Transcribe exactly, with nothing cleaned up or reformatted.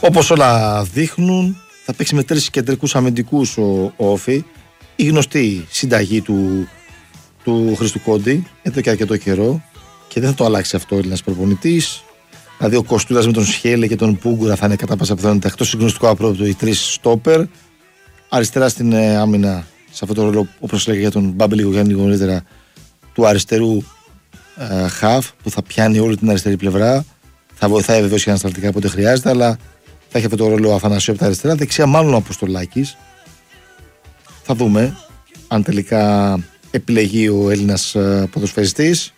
Όπως όλα δείχνουν, θα παίξει με τρεις κεντρικούς αμυντικούς ο, ο Όφη. Η γνωστή συνταγή του, του Χρήστου Κόντι εδώ και αρκετό καιρό και δεν θα το αλλάξει αυτό ο Έλληνας προπονητής. Δηλαδή ο Κοστούδας με τον Σχέλε και τον Πούγκουρα θα είναι κατά πάσα πιθανότητα εκτός συγκλονιστικού απρόπτου οι τρεις στόπερ. Αριστερά στην ε, άμυνα, σε αυτό το ρόλο, όπως λέγεται για τον Μπάμπη λίγο Γιάννη νωρίτερα, του αριστερού ε, χαφ που θα πιάνει όλη την αριστερή πλευρά. Θα βοηθάει βεβαίως και ανασταλτικά όποτε χρειάζεται, αλλά θα έχει αυτό το ρόλο ο Αφανασίου από τα αριστερά. Δεξιά, μάλλον ο Αποστολάκης. Θα δούμε αν τελικά επιλεγεί ο Έλληνας ε, ποδοσφαιριστής.